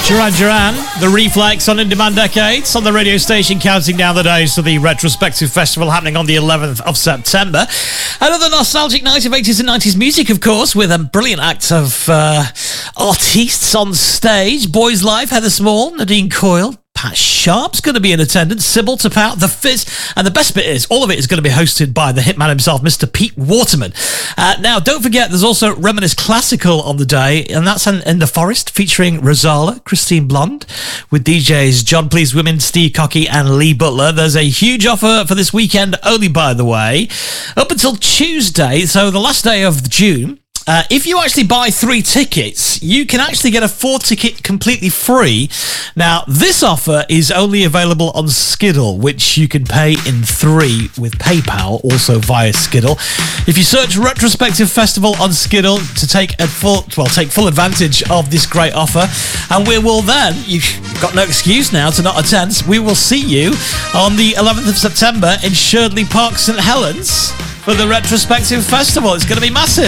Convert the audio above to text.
Duran Duran, The Reflex on In Demand Decades on the radio station, counting down the days to the Retrospective Festival happening on the 11th of September. Another nostalgic night of 80s and 90s music, of course, with a brilliant act of artistes on stage. Boys Live, Heather Small, Nadine Coyle, Pat Sharp's going to be in attendance, Sybil Tapout, The Fizz, and the best bit is, all of it is going to be hosted by the hitman himself, Mr. Pete Waterman. Now, don't forget, there's also Reminisce Classical on the day, and that's in the Forest, featuring Rosala, Christine Blonde, with DJs John Please Women, Steve Cocky, and Lee Butler. There's a huge offer for this weekend only, by the way, up until Tuesday, so the last day of June. If you actually buy 3 tickets, you can actually get a 4th ticket completely free. Now, this offer is only available on Skiddle, which you can pay in 3 with PayPal, also via Skiddle. If you search Retrospective Festival on Skiddle to take full advantage of this great offer, and we will then, you've got no excuse now to not attend, we will see you on the 11th of September in Sherdley Park, St Helens for the Retrospective Festival. It's going to be massive.